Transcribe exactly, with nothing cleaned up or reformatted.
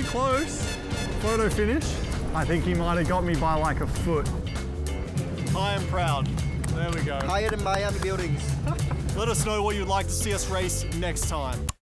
pretty close. Photo finish. I think he might have got me by like a foot. I am proud. There we go. Higher than Miami buildings. Let us know what you'd like to see us race next time.